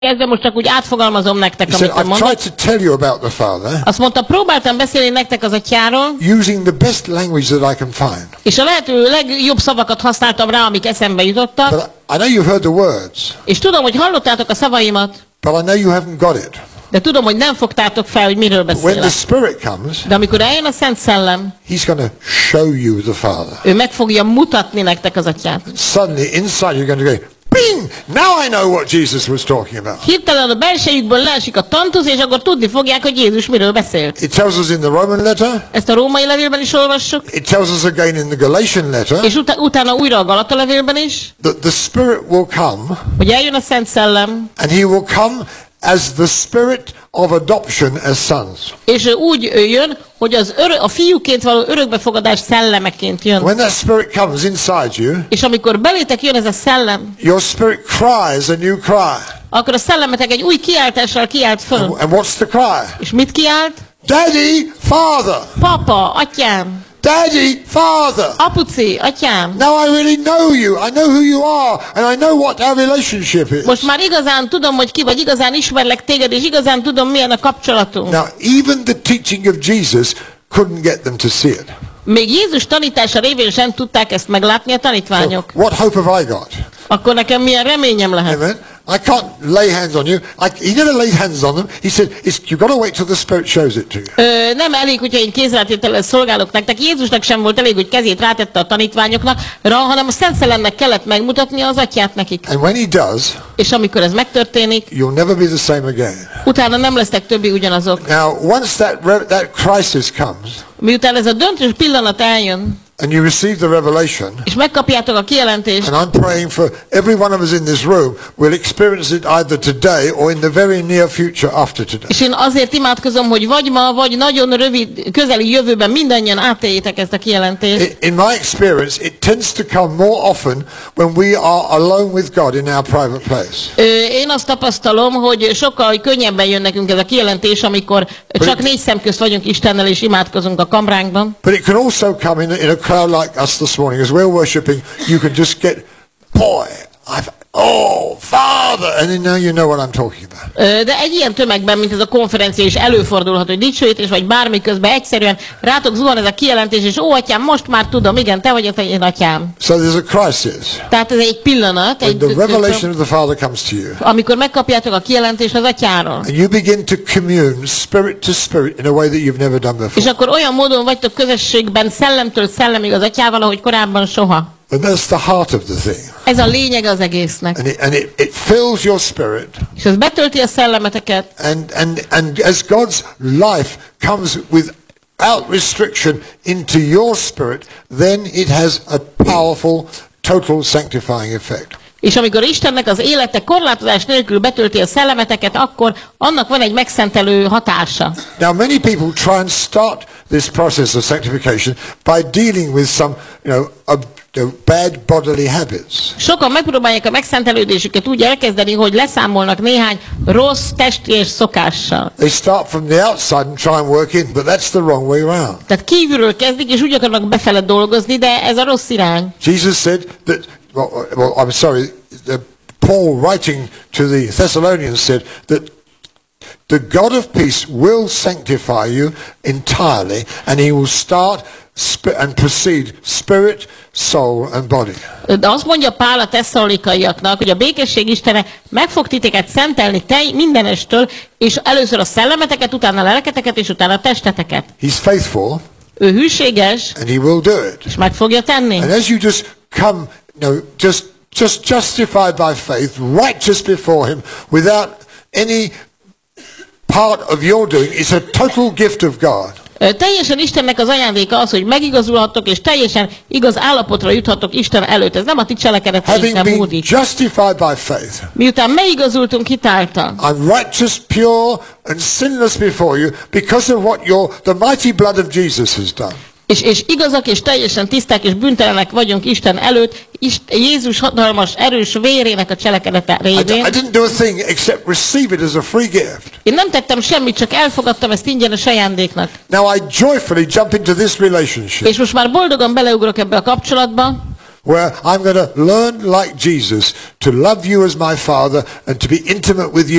Ezzel most csak úgy átfogalmazom nektek, He said, amit I've mondok. tried to tell you about the Father Azt mondta, próbáltam beszélni nektek az atyáról, using the best language that I can find. és a lehető legjobb szavakat használtam rá, amik eszembe jutottak. But I know you've heard the words, És tudom, hogy hallottátok a szavaimat, but I know you haven't got it. de tudom, hogy nem fogtátok fel, hogy miről When the beszélek. Spirit comes, De amikor eljön a Szent Szellem, He's going to show you the Father. ő meg fogja mutatni nektek az atyát. Suddenly, inside you're going to go, bing! Now I know what Jesus was talking about. Hirtelen a belsejükből leesik a tantusz, és akkor tudni fogják, hogy Jézus miről beszélt. It tells us in the Roman letter. Ezt a római levélben is olvassuk, It tells us again in the Galatian letter és utána újra a Galata levélben is, that the Spirit will come, hogy eljön a Szent Szellem, and He will come as the Spirit of adoption as sons. és ő úgy jön, hogy a fiúként való örökbefogadás szellemeként jön. When that Spirit comes inside you, És amikor belétek jön ez a szellem, your spirit cries a new cry. akkor a szellemetek egy új kiáltással kiált föl. And what's the cry? És mit kiált? Daddy, Father. Papa, atyám, Daddy, Father. apuci, atyám. Now I really know you. I know who you are. And I know what our relationship is. Most már igazán tudom, hogy ki vagy, igazán ismerlek téged, és igazán tudom, milyen a kapcsolatunk. Now, even the teaching of Jesus couldn't get them to see it. Még Jézus tanítása révén sem tudták ezt meglátni a So, tanítványok. what hope have I got? Akkor nekem milyen reményem lehet? Amen. I can't lay hands on you. He never laid hands on them. He said, you've got to wait till the Spirit shows it to you. Nem elég, hogyha én kézrátétellel szolgálok nektek. Jézusnak sem volt elég, hogy kezét rátette a tanítványoknak, hanem a Szent Szellemnek kellett megmutatnia az atyát nekik. And when He does, És amikor ez megtörténik, you'll never be the same again. utána nem lesztek többi ugyanazok. Now, once that crisis comes, Miután ez a döntős pillanat eljön, and you receive the revelation, és megkapjátok a kijelentést, and I'm praying for every one of us in this room will experience it either today or in the very near future after today. és én azért imádkozom, hogy vagy ma, vagy nagyon rövid, közeli jövőben mindannyian átéljétek ezt a kijelentést. In my experience, it tends to come more often when we are alone with God in our private place. Én azt tapasztalom, hogy sokkal könnyebben jön nekünk ez a kijelentés, amikor csak négy szem közt vagyunk Istennel, és imádkozunk a kamránkban. But it can also come in a crowd like us this morning as we're worshiping. You can just get, boy, oh, Father, and then now you know what I'm talking about. De egy ilyen tömegben, mint ez a konferencia is előfordulhat, hogy dicsőítés, vagy bármi közben egyszerűen rátok zuhan ez a kijelentés, és ó, atyám, most már tudom, igen, te vagy az én atyám. So there's a crisis. Tehát ez egy pillanat, When the revelation of the Father comes to you, amikor megkapjátok a kijelentést az atyáról. and you begin to commune spirit to spirit in a way that you've never done És before. akkor olyan módon vagytok közösségben szellemtől szellemig az atyával, ahogy korábban soha. And that's the heart of the thing. Ez a lényeg az egésznek. And it fills your spirit. És ez betölti a szellemeteket. And as God's life comes without restriction into your spirit, then it has a powerful, total sanctifying effect. És amikor Istennek az élete korlátozás nélkül betölti a szellemeteket, akkor annak van egy megszentelő hatása. Now, many people try and start this process of sanctification by dealing with some, bad bodily habits. Sokan megpróbálják a megszentelődésüket úgy elkezdeni, hogy leszámolnak néhány rossz testi és szokással. They start from the outside and try and work in, but that's the wrong way around. Tehát kívülről kezdik, és úgy akarnak befele dolgozni, de ez a rossz irány. Jesus said that, well, I'm sorry, Paul writing to the Thessalonians said that the God of peace will sanctify you entirely, and He will start and proceed spirit, soul and body. De azt mondja Pál a tesszalonikaiaknak, hogy a békesség Istene meg fog titeket szentelni mindenestől, és először a szellemeteket, utána a lelketeket, és utána a testeteket. He's faithful, Ő hűséges, and He will do it. és meg fogja tenni. And as you just come, just justified by faith, righteous before Him, without any part of your doing, it's a total gift of God. Teljesen Istennek az ajándéka az, hogy megigazulhattok, és teljesen igaz állapotra juthatok Isten előtt. Ez nem a ti cselekedeteink, nem Having been múlik. justified by faith, Miután megigazultunk hitáltal, I'm righteous, pure and sinless before you because of what the mighty blood of Jesus has done. és igazak és teljesen tiszták és bűntelenek vagyunk Isten előtt, Jézus hatalmas, erős vérének a cselekedete révén. I didn't do a thing except receive it as a free gift. Én nem tettem semmit, csak elfogadtam ezt ingyenes ajándéknak. Now I joyfully jump into this relationship. És most már boldogan beleugrok ebbe a kapcsolatba. where I'm going to learn like Jesus to love you as my Father and to be intimate with you